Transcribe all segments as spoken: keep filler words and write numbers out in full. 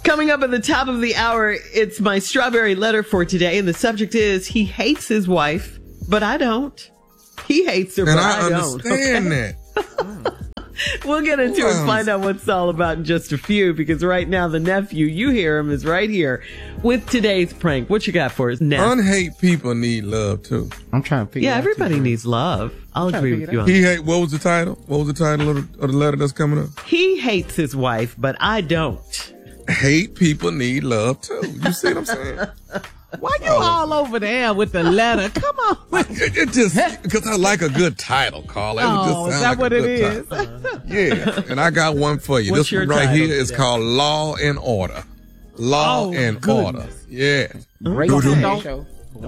Coming up at the top of the hour, it's my strawberry letter for today, and the subject is, he hates his wife, but I don't. He hates her, and but I, I, I don't. understand okay? that. We'll get into it and find out what it's all about in just a few, because right now the nephew, you hear him, is right here with today's prank. What you got for us, Neff? Unhate people need love, too. I'm trying to figure Yeah, out everybody too, needs love. I'll agree with you on He that. hate, what was the title? What was the title of the, of the letter that's coming up? He hates his wife, but I don't. Hate people need love, too. You see what I'm saying? Why you all over there with the letter? Come on. It, it just, because I like a good title, Carl. It Oh, just is sound that like what a it good is? title. Yeah, and I got one for you. What's This your one right title here is today? called Law and Order. Law Oh, and goodness. Order. Yeah. Great Doo-doo. show.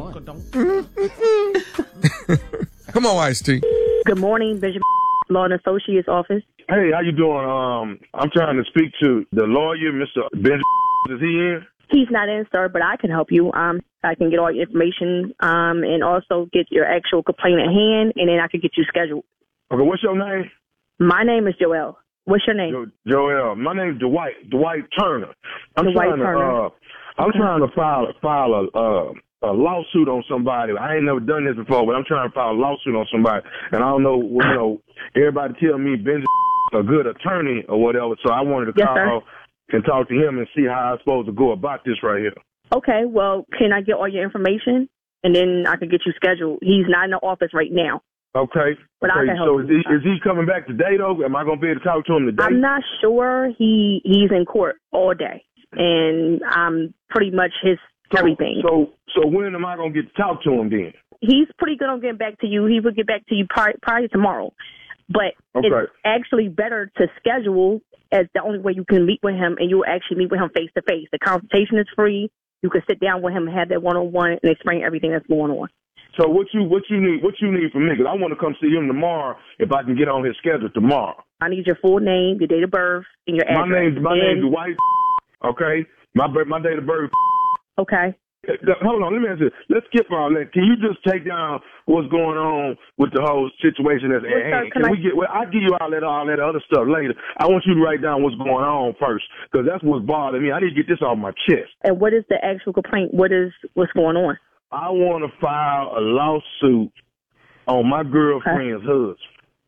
Come on, Ice-T. Good morning, Bishop Law and Associates Office. Hey, how you doing? Um, I'm trying to speak to the lawyer, Mister Benjamin. Is he in? He's not in, sir, but I can help you. Um, I can get all your information, um, and also get your actual complaint at hand, and then I can get you scheduled. Okay, what's your name? My name is Joelle. What's your name? Jo- Joel. My name's Dwight. Dwight Turner. I'm Dwight trying to. Turner. Uh, I'm Okay. trying to file file a uh, a lawsuit on somebody. I ain't never done this before, but I'm trying to file a lawsuit on somebody, and I don't know. You know, everybody tell me Benjamin a good attorney or whatever. So I wanted to Yes, call sir. and talk to him and see how I'm supposed to go about this right here. Okay, well, can I get all your information, and then I can get you scheduled? He's not in the office right now. Okay. But I okay. can help So is you. he, is he coming back today though? Am I gonna be able to talk to him today? I'm not sure. He he's in court all day, and I'm pretty much his everything. So, so when am I gonna get to talk to him then? He's pretty good on getting back to you. He will get back to you probably, probably tomorrow. But Okay. it's actually better to schedule as the only way you can meet with him, and you'll actually meet with him face to face. The consultation is free. You can sit down with him and have that one on one and explain everything that's going on. So what you what you need what you need from me? Because I want to come see him tomorrow if I can get on his schedule tomorrow. I need your full name, your date of birth, and your My address. name's my And- name's Dwight. Okay, my bir- my date of birth. Okay. Hold on, let me ask you. Let's skip all that. Can you just take down what's going on with the whole situation that's Well, at sir, hand? can Can I- we get? Well, I'll give you all that all that other stuff later. I want you to write down what's going on first, because that's what's bothering me. I need to get this off my chest. And what is the actual complaint? What is what's going on? I want to file a lawsuit on my girlfriend's husband.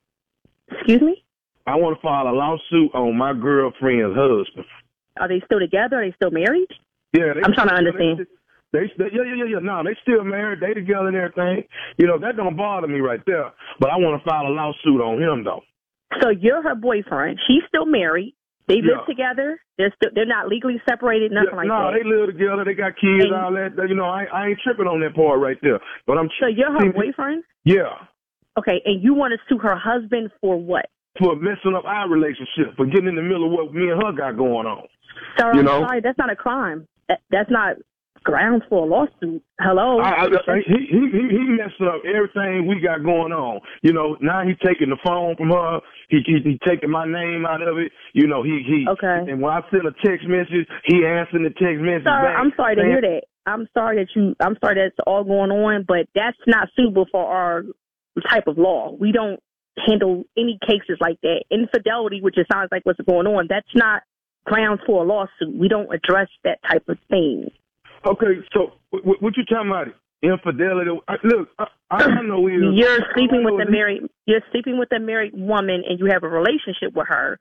Excuse me? I want to file a lawsuit on my girlfriend's husband. Are they still together? Are they still married? Yeah, they, I'm trying to understand. They, they, yeah, yeah, yeah, yeah. No, they still married. They together and everything. You know, that don't bother me right there. But I want to file a lawsuit on him, though. So you're her boyfriend. She's still married. They Yeah. live together. They're still, they're not legally separated. Nothing Yeah, like no, that. they live together. They got kids, And- all that. You know, I, I ain't tripping on that part right there. But I'm. So you're her see, boyfriend? Yeah. Okay, and you want to sue her husband for what? For messing up our relationship, for getting in the middle of what me and her got going on. Sir, You I'm know? sorry. That's not a crime. That, that's not grounds for a lawsuit. Hello? I, I, I, he, he he he messed up everything we got going on. You know, now he's taking the phone from her. He he, he taking my name out of it. You know, he he. Okay. And when I send a text message, he answering the text message Sir, back. I'm sorry to saying- hear that. I'm sorry that you. I'm sorry that's all going on, but that's not suitable for our type of law. We don't handle any cases like that. Infidelity, which it sounds like what's going on, that's not grounds for a lawsuit. We don't address that type of thing. Okay, so what, what you talking about? Infidelity? I, look, I, I know we. You're sleeping with a a married. You're sleeping with a married woman, and you have a relationship with her,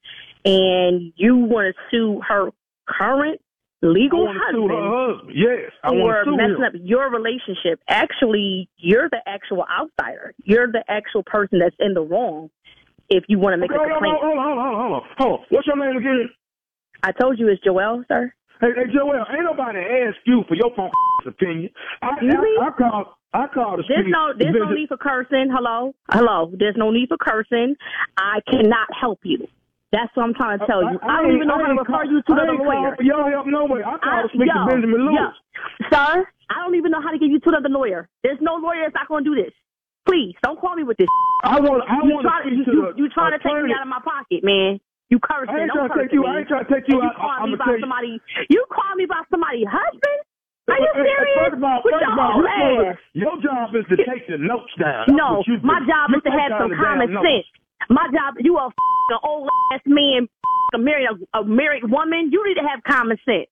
and you want to sue her current legal I want to husband. sue her husband. Yes, I for want to sue messing him. up your relationship. Actually, you're the actual outsider. You're the actual person that's in the wrong if you want to make Okay, a hold on, complaint. hold on, hold on, hold on, hold on. What's your name again? I told you it's Joelle, sir. Hey, hey, Joel, ain't nobody asked you for your phone opinion. I, Excuse me? I, I called. I called the There's street. no, there's no need for cursing. Hello? Hello? There's no need for cursing. I cannot help you. That's what I'm trying to tell you. I, don't even know how to refer you to the lawyer. For your help, no way. I called to speak yo, to Benjamin Lewis. yo. Sir, I don't even know how to get you to another lawyer. There's no lawyer that's not going to do this. Please, don't call me with this. I want. I You want try, to you, speak to you, the you trying to take attorney. me out of my pocket, man. You cursing. I ain't Don't trying to curse take you. me. I ain't trying to take you And out. you call I'm me gonna about tell you. somebody. You call me about somebody's husband? Are you Hey, hey, serious? First of all, With first your of all, whole you're supposed ass. to- your job is to take the notes down. That's No, what you do. my job You is to take have down some the damn common notes. sense. My job, you a f***ing old ass man, f***ing married a, a married woman. You need to have common sense.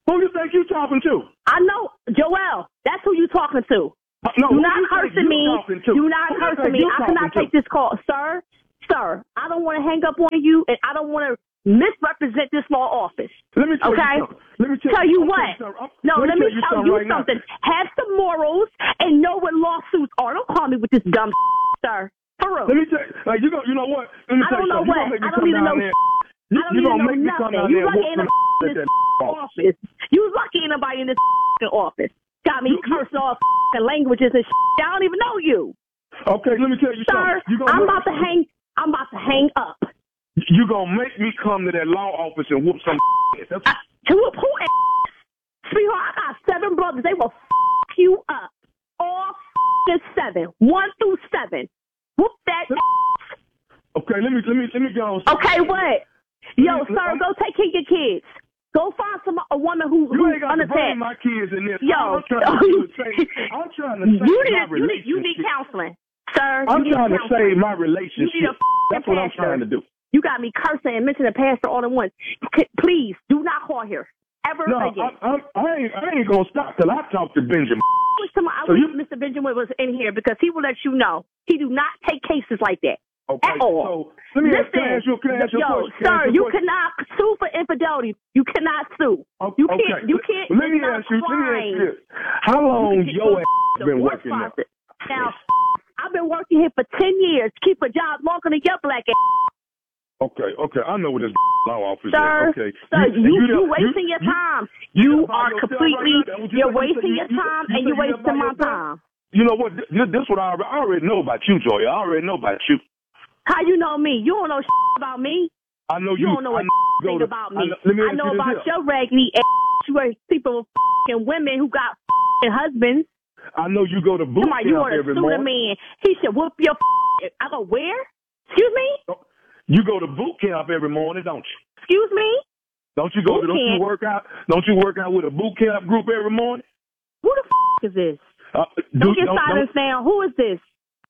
Who you think you talking to? I know, Joel. That's who you talking to. Uh, no, Do who not you think cursing you me. talking to? Do not Who you cursing think me. you I cannot talking take to? this call, sir. Sir, I don't want to hang up on you, and I don't want to misrepresent this law office. Let me tell Okay? you something. Let me tell, Tell you I'm what? telling I'm- No, let me you tell something you right now. something. Have some morals and know what lawsuits are. Don't call me with this dumb sir. For real. Let me tell you, like, you, go, you know what? Let me I tell don't you know something. what. You gonna make me I don't come even down know there. I You, don't you even gonna know make me come nothing. down You there and lucky whoop ain't some nobody at in this that office. office. You lucky ain't nobody in this office. Got me You- you- cursing off languages and shit. I don't even know you. Okay, let me tell you Sir, something. You gonna I'm make- about to hang I'm about to hang up. You gonna make me come to that law office and whoop some ass. That's Uh, to whoop who ass? Sweetheart, I got seven brothers. They will f you up. All f seven. One through seven. Whoop that ass. okay. Let me let me let me go. Okay, what? Yo, Let me- sir, go take care of your kids. Go find some a woman who You who's ain't got to bring unattached. my kids in this. Yo, I'm trying to do the same. I'm trying to save you my need you need relationship. you need counseling, sir. I'm you need trying to counseling. save my You need relationship. a f***ing That's what I'm pastor. trying to do. You got me cursing and mentioning pastor all at once. C- Please do not call here ever No, again. I, I, I ain't I ain't gonna stop till I talk to Benjamin. I wish, somebody, I So wish you- Mister Benjamin was in here because he will let you know he do not take cases like that. Okay, At all. so let me ask, Listen, can I ask you, can I ask you a yo, question? Can I sir, ask you a you question? cannot sue for infidelity. You cannot sue. O- You okay. can't. You can't. Let me it's not ask you. Let me ask crime. you this: How long You can get your your ass been divorce working now? process. Now, I've been working here for ten years. Keep a job longer than your black ass. Okay, okay, I know what this law office Sir, is. Okay, sir, you, you, done- wasting your time. you You, done by are yourself completely, right now. That what you you're said- you wasting said your you- you- time you and you're said you done by wasting my yourself? time. You know what? This, this what I already, I already know about you, Joy. I already know about you. How you know me? You don't know about me. I know You you. don't know I a go thing to- about I me. know, let me I ask know you this about here. your raggedy ass. You are people and women who got husbands. I know you go to boot Somebody, you camp want to every sue the morning. man. He should whoop your I go, where? Excuse me? You go to boot camp every morning, don't you? Excuse me? Don't you go? Boot Don't you camp? work out? Don't you work out with a boot camp group every morning? Who the f- is this? Uh, Don't do, get silence now. Who is this?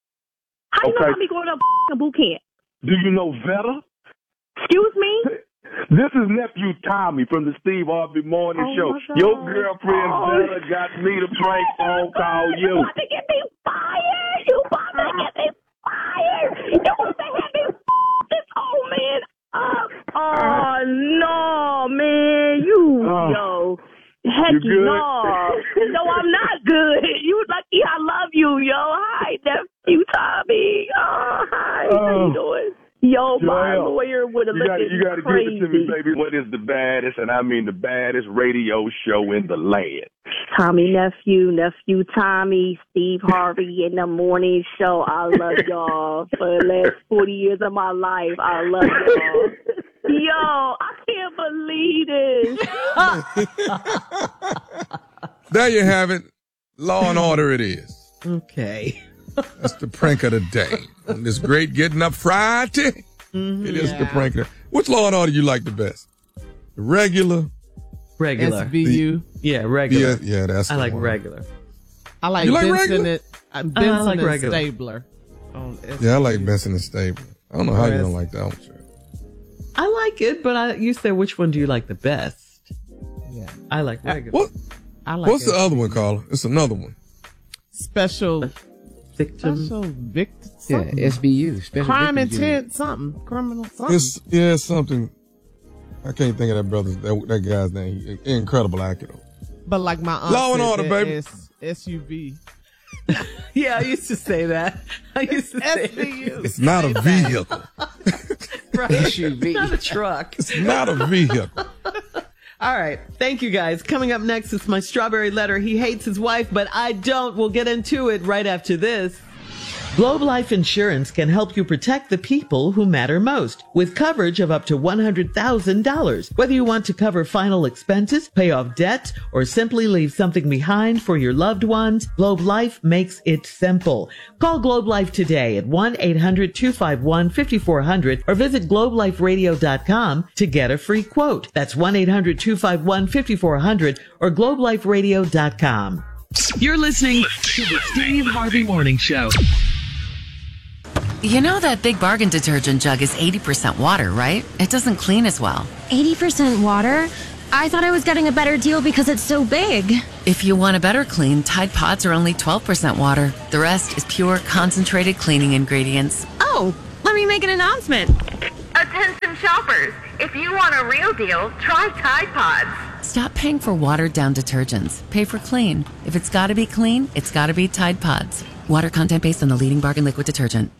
How you know Okay. about me going to f- boot camp? do you know Vetta? Excuse me? This is nephew Tommy from the Steve Harvey Morning Oh, Show. my God. Your girlfriend Oh. Vetta got me to prank phone call you. You about to get me fired. You about to get me fired. You about to have me f- this old man up. Oh, no, man. You, Uh, yo. Heck you good? no. No, I'm not good. You lucky I love you, yo. Hi, nephew Tommy. Oh, hi. How Uh, you doing? Yo, my Joel, lawyer would have You looked got at you me got to give crazy. it to me, baby. What is the baddest, and I mean the baddest radio show in the land? Tommy nephew, nephew Tommy, Steve Harvey in the morning show. I love y'all for the last forty years of my life. I love y'all. Yo, I can't believe this. There you have it. Law and order it is. Okay. That's the prank of the day. On this great Getting Up Friday, Mm-hmm. it is the prank of the Which law and order you like the best? The regular? Regular. S V U. Yeah, regular. Yeah, yeah, that's I the like one. regular. I like You like Benson regular? and, uh, Benson like and regular. Stabler. On S V U. Yeah, I like Benson and Stabler. I don't know how you Yes. don't like that one, sure. I like it, but I, you said which one do you like the best? Yeah. I like regular. What? I like What's the it. other one, Carla? It's another one. Special, Victim. special victim. Yeah, something. S B U. Special Crime Victims Unit. intent, something. Criminal, something. It's yeah, it's something. I can't think of that brother's that, that guy's name. He- incredible actor. though. But like my aunt Law and said order, that baby. it's S U V. Yeah, I used to say that. I used to say S V U. It's not a vehicle. right. S U V. It's not a truck. It's not a vehicle. All right. Thank you, guys. Coming up next is my strawberry letter. He hates his wife, but I don't. We'll get into it right after this. Globe Life Insurance can help you protect the people who matter most with coverage of up to one hundred thousand dollars. Whether you want to cover final expenses, pay off debt, or simply leave something behind for your loved ones, Globe Life makes it simple. Call Globe Life today at one eight hundred two five one five four zero zero or visit globe life radio dot com to get a free quote. That's one eight hundred two five one five four zero zero or globe life radio dot com. You're listening to the Steve Harvey Morning Show. You know that Big Bargain detergent jug is eighty percent water, right? It doesn't clean as well. eighty percent water? I thought I was getting a better deal because it's so big. If you want a better clean, Tide Pods are only twelve percent water. The rest is pure, concentrated cleaning ingredients. Oh, let me make an announcement. Attention shoppers, if you want a real deal, try Tide Pods. Stop paying for watered-down detergents. Pay for clean. If it's gotta be clean, it's gotta be Tide Pods. Water content based on the leading bargain liquid detergent.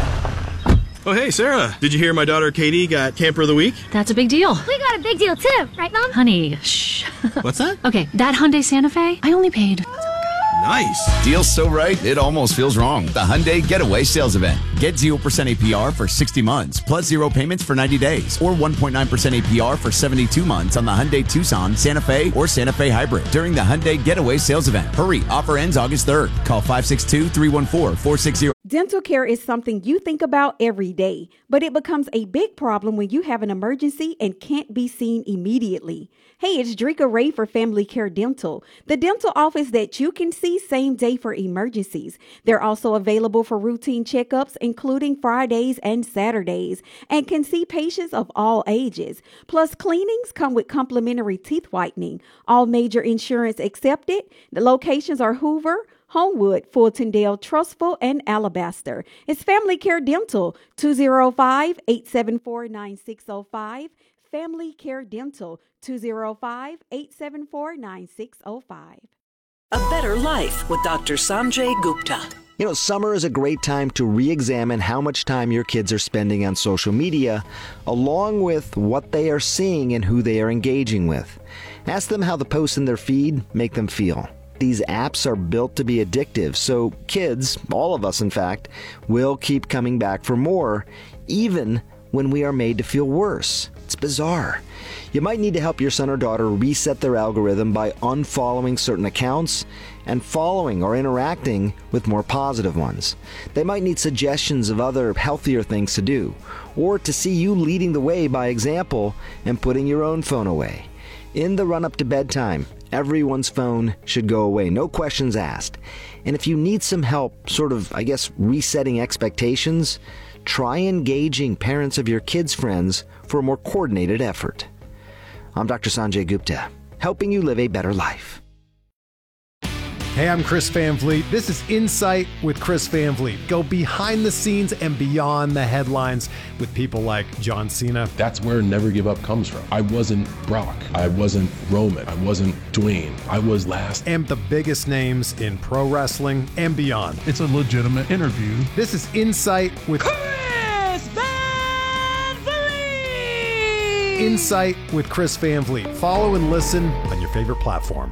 Oh, hey, Sarah. Did you hear my daughter Katie got Camper of the Week? That's a big deal. We got a big deal too, right, Mom? Honey, shh. What's that? Okay, that Hyundai Santa Fe, I only paid... Nice. Deal's so right, it almost feels wrong. The Hyundai Getaway Sales Event. Get zero percent A P R for sixty months, plus zero payments for ninety days, or one point nine percent A P R for seventy-two months on the Hyundai Tucson, Santa Fe, or Santa Fe Hybrid during the Hyundai Getaway Sales Event. Hurry, offer ends August third. Call five six two, three one four, four six zero. Dental care is something you think about every day, but it becomes a big problem when you have an emergency and can't be seen immediately. Hey, it's Drika Ray for Family Care Dental, the dental office that you can see same day for emergencies. They're also available for routine checkups, including Fridays and Saturdays, and can see patients of all ages. Plus, cleanings come with complimentary teeth whitening. All major insurance accepted. The locations are Hoover, Homewood, Fultondale, Trustful, and Alabaster. It's Family Care Dental, two oh five, eight seven four, nine six oh five. Family Care Dental, two oh five, eight seven four, nine six oh five. A Better Life with Doctor Sanjay Gupta. You know, summer is a great time to re-examine how much time your kids are spending on social media, along with what they are seeing and who they are engaging with. Ask them how the posts in their feed make them feel. These apps are built to be addictive, so kids, all of us in fact, will keep coming back for more, even when we are made to feel worse. It's bizarre. You might need to help your son or daughter reset their algorithm by unfollowing certain accounts and following or interacting with more positive ones. They might need suggestions of other healthier things to do, or to see you leading the way by example and putting your own phone away. In the run-up to bedtime, everyone's phone should go away, no questions asked. And if you need some help, sort of, I guess, resetting expectations, try engaging parents of your kids' friends for a more coordinated effort. I'm Doctor Sanjay Gupta, helping you live a better life. Hey, I'm Chris Van Vliet. This is Insight with Chris Van Vliet. Go behind the scenes and beyond the headlines with people like John Cena. That's where Never Give Up comes from. I wasn't Brock. I wasn't Roman. I wasn't Dwayne. I was last. And the biggest names in pro wrestling and beyond. It's a legitimate interview. This is Insight with Chris Van Vliet. Insight with Chris Van Vliet. Follow and listen on your favorite platform.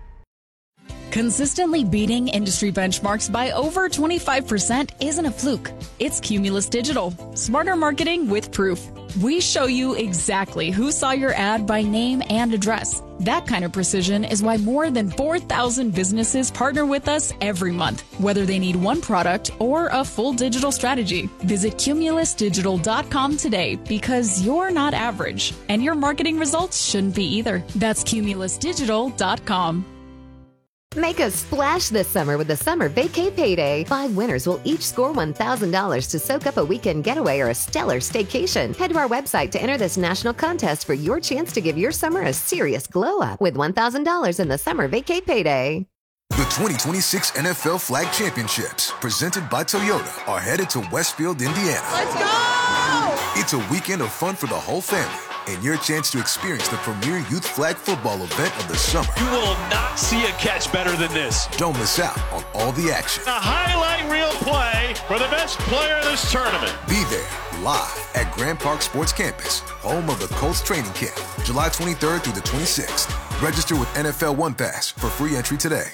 Consistently beating industry benchmarks by over twenty-five percent isn't a fluke. It's Cumulus Digital. Smarter marketing with proof. We show you exactly who saw your ad by name and address. That kind of precision is why more than four thousand businesses partner with us every month, whether they need one product or a full digital strategy. Visit cumulus digital dot com today, because you're not average, and your marketing results shouldn't be either. That's cumulus digital dot com. Make a splash this summer with the Summer Vacay Payday. Five winners will each score one thousand dollars to soak up a weekend getaway or a stellar staycation. Head to our website to enter this national contest for your chance to give your summer a serious glow up with one thousand dollars in the Summer Vacay Payday. The twenty twenty-six N F L Flag Championships, presented by Toyota, are headed to Westfield, Indiana. Let's go! It's a weekend of fun for the whole family, and your chance to experience the premier youth flag football event of the summer. You will not see a catch better than this. Don't miss out on all the action. A highlight reel play for the best player of this tournament. Be there, live at Grand Park Sports Campus, home of the Colts training camp, July twenty-third through the twenty-sixth. Register with N F L One Pass for free entry today.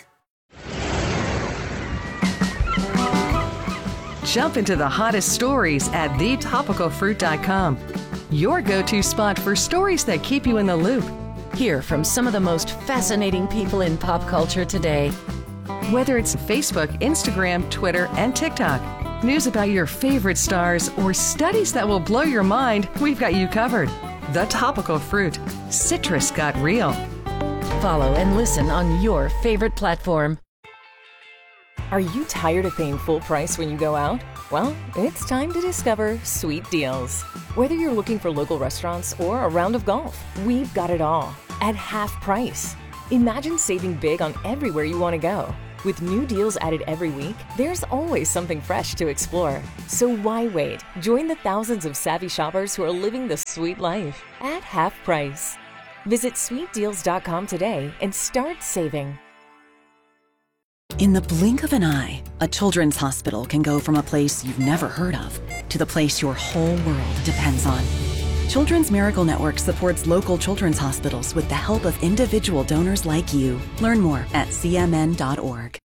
Jump into the hottest stories at the topical fruit dot com. Your go-to spot for stories that keep you in the loop. Hear from some of the most fascinating people in pop culture today. Whether it's Facebook, Instagram, Twitter, and TikTok, news about your favorite stars, or studies that will blow your mind, we've got you covered. The Topical Fruit. Citrus got real. Follow and listen on your favorite platform. Are you tired of paying full price when you go out? Well, it's time to discover Sweet Deals. Whether you're looking for local restaurants or a round of golf, we've got it all. at half price. Imagine saving big on everywhere you want to go. With new deals added every week, there's always something fresh to explore. So why wait? Join the thousands of savvy shoppers who are living the sweet life at half price. Visit sweet deals dot com today and start saving. In the blink of an eye, a children's hospital can go from a place you've never heard of to the place your whole world depends on. Children's Miracle Network supports local children's hospitals with the help of individual donors like you. Learn more at c m n dot org.